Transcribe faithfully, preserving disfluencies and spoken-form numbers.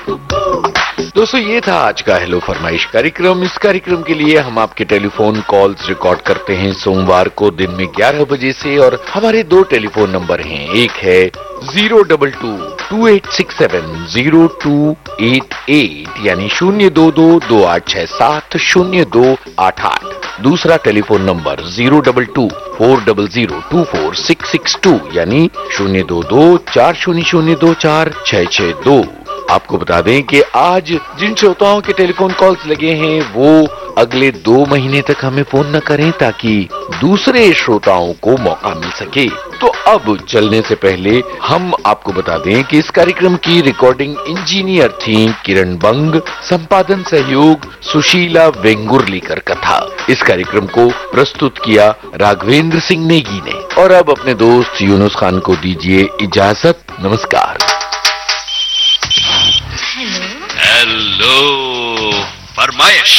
दोस्तों, ये था आज का हेलो फरमाइश कार्यक्रम। इस कार्यक्रम के लिए हम आपके टेलीफोन कॉल्स रिकॉर्ड करते हैं सोमवार को दिन में ग्यारह बजे से, और हमारे दो टेलीफोन नंबर हैं। एक है zero double two to eight six seven zero to eight eight यानी शून्य दो दो दो आठ छह सात शून्य दो आठ आठ। दूसरा telephone number zero double two four double zero to four six six to यानी शून्य दो दो चार शून्य शून्य दो चार छह छह दो। आपको बता दें कि आज जिन श्रोताओं के टेलीफोन कॉल्स लगे हैं वो अगले दो महीने तक हमें फोन न करें, ताकि दूसरे श्रोताओं को मौका मिल सके। तो अब चलने से पहले हम आपको बता दें कि इस कार्यक्रम की रिकॉर्डिंग इंजीनियर थी किरण बंग, संपादन सहयोग सुशीला वेंगुर्लीकर का था। इस कार्यक्रम को प्रस्तुत किया राघवेंद्र सिंह नेगी ने। और अब अपने दोस्त यूनुस खान को दीजिए इजाजत। नमस्कार। हेलो फरमाइश।